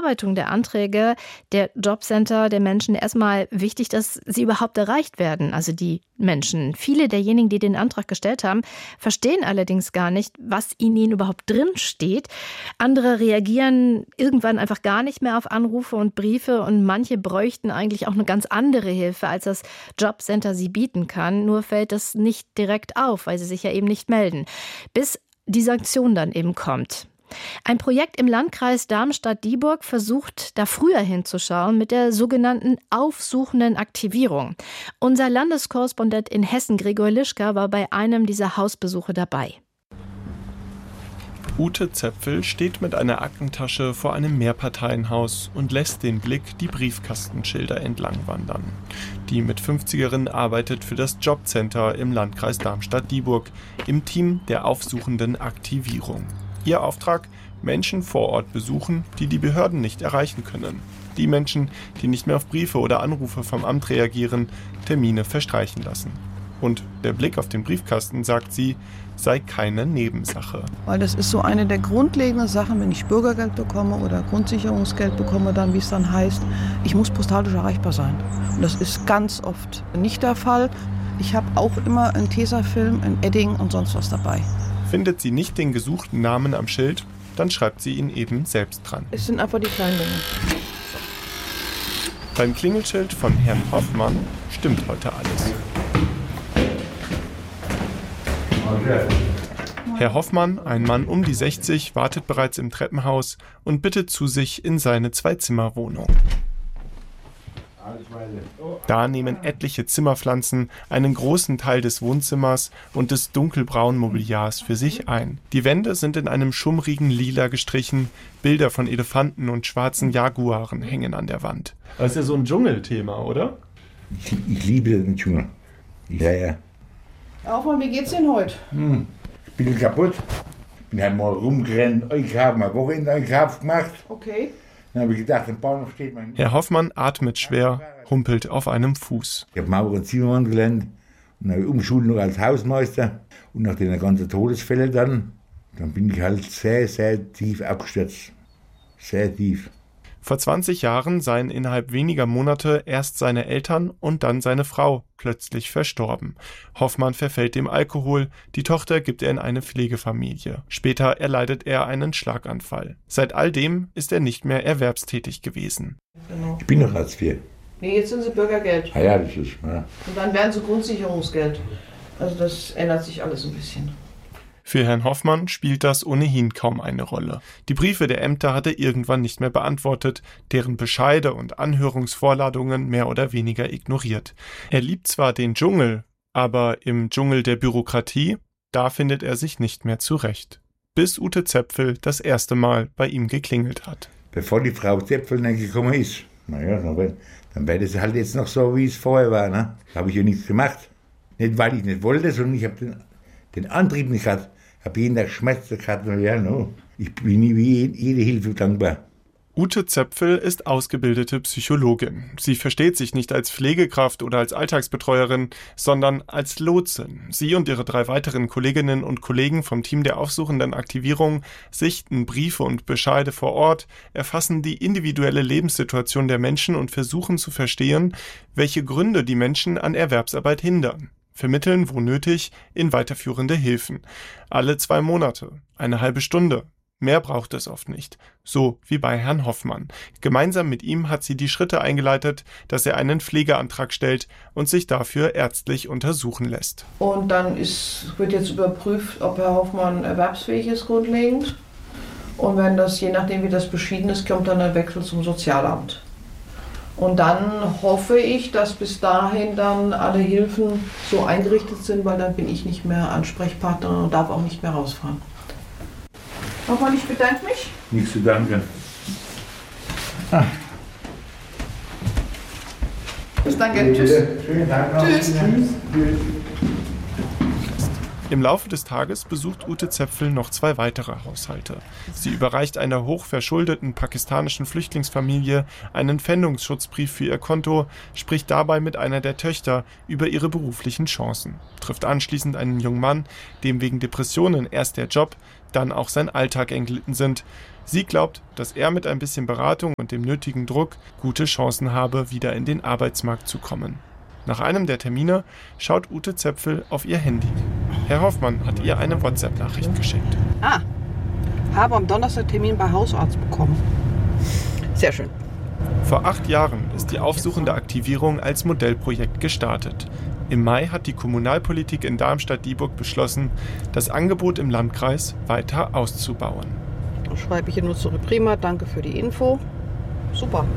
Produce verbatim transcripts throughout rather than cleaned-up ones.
Bearbeitung der Anträge der Jobcenter der Menschen erstmal wichtig, dass sie überhaupt erreicht werden, also die Menschen. Viele derjenigen, die den Antrag gestellt haben, verstehen allerdings gar nicht, was in ihnen überhaupt drin steht. Andere reagieren irgendwann einfach gar nicht mehr auf Anrufe und Briefe und manche bräuchten eigentlich auch eine ganz andere Hilfe, als das Jobcenter sie bieten kann. Nur fällt das nicht direkt auf, weil sie sich ja eben nicht melden, bis die Sanktion dann eben kommt. Ein Projekt im Landkreis Darmstadt-Dieburg versucht, da früher hinzuschauen mit der sogenannten aufsuchenden Aktivierung. Unser Landeskorrespondent in Hessen, Gregor Lischka, war bei einem dieser Hausbesuche dabei. Ute Zepfel steht mit einer Aktentasche vor einem Mehrparteienhaus und lässt den Blick die Briefkastenschilder entlang wandern. Die Mit-fünfzigerin arbeitet für das Jobcenter im Landkreis Darmstadt-Dieburg im Team der aufsuchenden Aktivierung. Ihr Auftrag: Menschen vor Ort besuchen, die die Behörden nicht erreichen können. Die Menschen, die nicht mehr auf Briefe oder Anrufe vom Amt reagieren, Termine verstreichen lassen. Und der Blick auf den Briefkasten, sagt sie, sei keine Nebensache. Weil das ist so eine der grundlegenden Sachen, wenn ich Bürgergeld bekomme oder Grundsicherungsgeld bekomme, dann, wie es dann heißt, ich muss postalisch erreichbar sein. Und das ist ganz oft nicht der Fall. Ich habe auch immer einen Tesafilm, ein Edding und sonst was dabei. Findet sie nicht den gesuchten Namen am Schild, dann schreibt sie ihn eben selbst dran. Es sind einfach die kleinen Dinge. Beim Klingelschild von Herrn Hoffmann stimmt heute alles. Herr Hoffmann, ein Mann um die sechzig, wartet bereits im Treppenhaus und bittet zu sich in seine Zwei-Zimmer-Wohnung. Da nehmen etliche Zimmerpflanzen einen großen Teil des Wohnzimmers und des dunkelbraunen Mobiliars für sich ein. Die Wände sind in einem schummrigen Lila gestrichen, Bilder von Elefanten und schwarzen Jaguaren hängen an der Wand. Das ist ja so ein Dschungelthema, oder? Ich, ich liebe den Dschungel. Ja, ja. Aufmann, wie geht's denn heute? Hm, ich bin kaputt. Ich bin halt mal rumgerannt, ich habe mal Wochenende Einkauf gemacht. Okay. Dann habe ich gedacht, im Bahnhof steht mein... Herr Hoffmann atmet schwer, humpelt auf einem Fuß. Ich habe Maurer und Zimmermann gelernt und habe umschult noch als Hausmeister. Und nach den ganzen Todesfällen dann, dann bin ich halt sehr, sehr tief abgestürzt. Sehr tief. Vor zwanzig Jahren seien innerhalb weniger Monate erst seine Eltern und dann seine Frau plötzlich verstorben. Hoffmann verfällt dem Alkohol, die Tochter gibt er in eine Pflegefamilie. Später erleidet er einen Schlaganfall. Seit all dem ist er nicht mehr erwerbstätig gewesen. Genau. Ich bin noch Hartz vier. Nee, jetzt sind sie Bürgergeld. Ah ja, das ist, ja. Und dann werden sie Grundsicherungsgeld. Also das ändert sich alles ein bisschen. Für Herrn Hoffmann spielt das ohnehin kaum eine Rolle. Die Briefe der Ämter hat er irgendwann nicht mehr beantwortet, deren Bescheide und Anhörungsvorladungen mehr oder weniger ignoriert. Er liebt zwar den Dschungel, aber im Dschungel der Bürokratie, da findet er sich nicht mehr zurecht. Bis Ute Zepfel das erste Mal bei ihm geklingelt hat. Bevor die Frau Zepfel dann gekommen ist, naja, dann, dann wäre das halt jetzt noch so, wie es vorher war. Ne? Da habe ich ja nichts gemacht. Nicht, weil ich nicht wollte, sondern ich habe den, den Antrieb nicht gehabt. Ich habe jeden Tag Schmerzen gehabt. Ja, no. Ich bin wie jede Hilfe dankbar. Ute Zepfel ist ausgebildete Psychologin. Sie versteht sich nicht als Pflegekraft oder als Alltagsbetreuerin, sondern als Lotsin. Sie und ihre drei weiteren Kolleginnen und Kollegen vom Team der aufsuchenden Aktivierung sichten Briefe und Bescheide vor Ort, erfassen die individuelle Lebenssituation der Menschen und versuchen zu verstehen, welche Gründe die Menschen an Erwerbsarbeit hindern. Vermitteln, wo nötig, in weiterführende Hilfen. Alle zwei Monate, eine halbe Stunde. Mehr braucht es oft nicht. So wie bei Herrn Hoffmann. Gemeinsam mit ihm hat sie die Schritte eingeleitet, dass er einen Pflegeantrag stellt und sich dafür ärztlich untersuchen lässt. Und dann ist, wird jetzt überprüft, ob Herr Hoffmann erwerbsfähig ist grundlegend. Und wenn das, je nachdem wie das beschieden ist, kommt dann ein Wechsel zum Sozialamt. Und dann hoffe ich, dass bis dahin dann alle Hilfen so eingerichtet sind, weil dann bin ich nicht mehr Ansprechpartnerin und darf auch nicht mehr rausfahren. Nochmal, ich bedanke mich. Nichts zu danken. Ah. Bis dann, tschüss. Schönen Tag noch. Tschüss. Tschüss. Im Laufe des Tages besucht Ute Zepfel noch zwei weitere Haushalte. Sie überreicht einer hochverschuldeten pakistanischen Flüchtlingsfamilie einen Pfändungsschutzbrief für ihr Konto, spricht dabei mit einer der Töchter über ihre beruflichen Chancen, trifft anschließend einen jungen Mann, dem wegen Depressionen erst der Job, dann auch sein Alltag entglitten sind. Sie glaubt, dass er mit ein bisschen Beratung und dem nötigen Druck gute Chancen habe, wieder in den Arbeitsmarkt zu kommen. Nach einem der Termine schaut Ute Zepfel auf ihr Handy. Herr Hoffmann hat ihr eine WhatsApp-Nachricht geschickt. Ah, habe am Donnerstag Termin bei Hausarzt bekommen. Sehr schön. Vor acht Jahren ist die aufsuchende Aktivierung als Modellprojekt gestartet. Im Mai hat die Kommunalpolitik in Darmstadt-Dieburg beschlossen, das Angebot im Landkreis weiter auszubauen. Da schreibe ich hier nur zurück. Prima, danke für die Info. Super.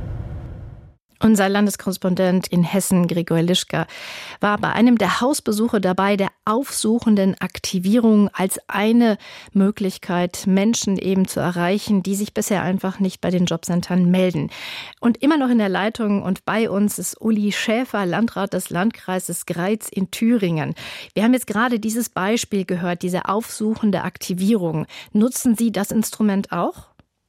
Unser Landeskorrespondent in Hessen, Gregor Lischka, war bei einem der Hausbesuche dabei, der aufsuchenden Aktivierung als eine Möglichkeit, Menschen eben zu erreichen, die sich bisher einfach nicht bei den Jobcentern melden. Und immer noch in der Leitung und bei uns ist Uli Schäfer, Landrat des Landkreises Greiz in Thüringen. Wir haben jetzt gerade dieses Beispiel gehört, diese aufsuchende Aktivierung. Nutzen Sie das Instrument auch?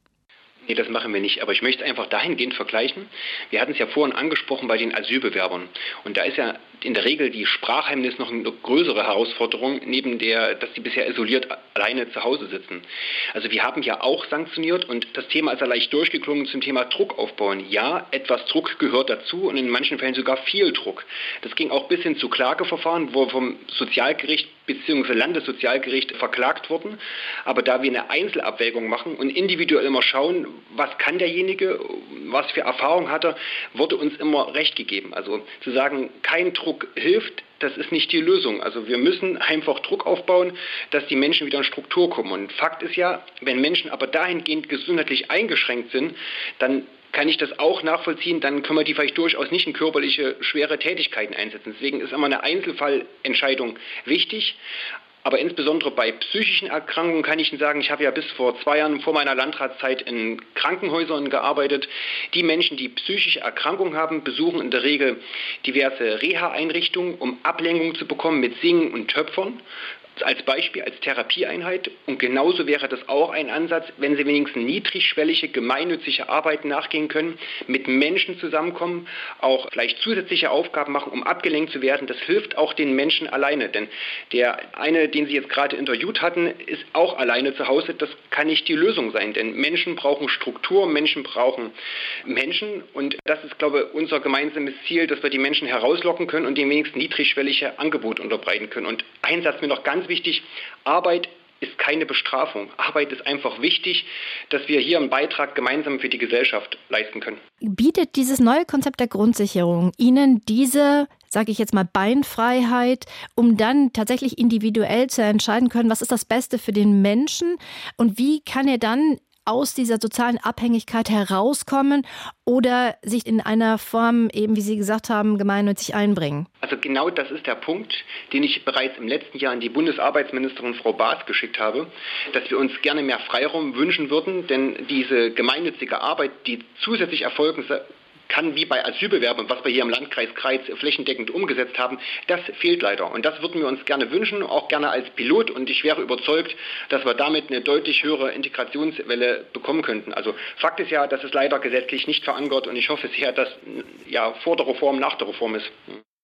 Nee, das machen wir nicht. Aber ich möchte es einfach dahingehend vergleichen. Wir hatten es ja vorhin angesprochen bei den Asylbewerbern. Und da ist ja in der Regel die Sprachhemmnis noch eine größere Herausforderung, neben der, dass die bisher isoliert alleine zu Hause sitzen. Also wir haben ja auch sanktioniert und das Thema ist ja leicht durchgeklungen zum Thema Druck aufbauen. Ja, etwas Druck gehört dazu und in manchen Fällen sogar viel Druck. Das ging auch bis hin zu Klageverfahren, wo vom Sozialgericht bzw. Landessozialgericht verklagt wurden. Aber da wir eine Einzelabwägung machen und individuell immer schauen, was kann derjenige, was für Erfahrung hat er, wurde uns immer Recht gegeben. Also zu sagen, kein Druck hilft, das ist nicht die Lösung. Also wir müssen einfach Druck aufbauen, dass die Menschen wieder in Struktur kommen. Und Fakt ist ja, wenn Menschen aber dahingehend gesundheitlich eingeschränkt sind, dann kann ich das auch nachvollziehen, dann können wir die vielleicht durchaus nicht in körperliche, schwere Tätigkeiten einsetzen. Deswegen ist immer eine Einzelfallentscheidung wichtig. Aber insbesondere bei psychischen Erkrankungen kann ich Ihnen sagen, ich habe ja bis vor zwei Jahren vor meiner Landratszeit in Krankenhäusern gearbeitet. Die Menschen, die psychische Erkrankungen haben, besuchen in der Regel diverse Reha-Einrichtungen, um Ablenkung zu bekommen mit Singen und Töpfern. Als Beispiel, als Therapieeinheit. Und genauso wäre das auch ein Ansatz, wenn Sie wenigstens niedrigschwellige, gemeinnützige Arbeiten nachgehen können, mit Menschen zusammenkommen, auch vielleicht zusätzliche Aufgaben machen, um abgelenkt zu werden. Das hilft auch den Menschen alleine. Denn der eine, den Sie jetzt gerade interviewt hatten, ist auch alleine zu Hause. Das kann nicht die Lösung sein. Denn Menschen brauchen Struktur, Menschen brauchen Menschen. Und das ist, glaube ich, unser gemeinsames Ziel, dass wir die Menschen herauslocken können und denen wenigstens niedrigschwellige Angebote unterbreiten können. Und ein Satz mir noch ganz wichtig, Arbeit ist keine Bestrafung. Arbeit ist einfach wichtig, dass wir hier einen Beitrag gemeinsam für die Gesellschaft leisten können. Bietet dieses neue Konzept der Grundsicherung Ihnen diese, sage ich jetzt mal, Beinfreiheit, um dann tatsächlich individuell zu entscheiden können, was ist das Beste für den Menschen und wie kann er dann aus dieser sozialen Abhängigkeit herauskommen oder sich in einer Form, eben wie Sie gesagt haben, gemeinnützig einbringen? Also genau das ist der Punkt, den ich bereits im letzten Jahr an die Bundesarbeitsministerin Frau Baas geschickt habe, dass wir uns gerne mehr Freiraum wünschen würden, denn diese gemeinnützige Arbeit, die zusätzlich erfolgen kann, wie bei Asylbewerbern, was wir hier im Landkreis Greiz flächendeckend umgesetzt haben, das fehlt leider. Und das würden wir uns gerne wünschen, auch gerne als Pilot. Und ich wäre überzeugt, dass wir damit eine deutlich höhere Integrationswelle bekommen könnten. Also Fakt ist ja, dass es leider gesetzlich nicht verankert und ich hoffe sehr, dass ja vor der Reform, nach der Reform ist.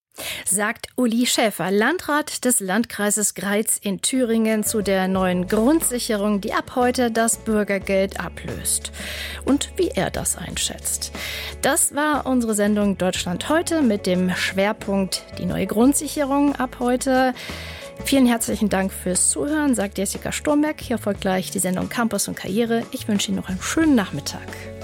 Sagt Uli Schäfer, Landrat des Landkreises Greiz in Thüringen zu der neuen Grundsicherung, die ab heute das Bürgergeld ablöst. Und wie er das einschätzt. Das war unsere Sendung Deutschland heute mit dem Schwerpunkt die neue Grundsicherung ab heute. Vielen herzlichen Dank fürs Zuhören, sagt Jessica Sturmberg. Hier folgt gleich die Sendung Campus und Karriere. Ich wünsche Ihnen noch einen schönen Nachmittag.